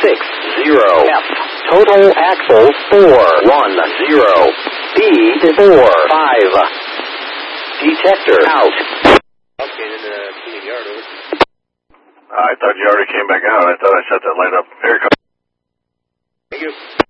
60. F. Total axles 410. B is 4 5. Detector out. Okay, in the Union Yard, over. I thought you already came back out. I thought I set that light up. Here it comes. Thank you.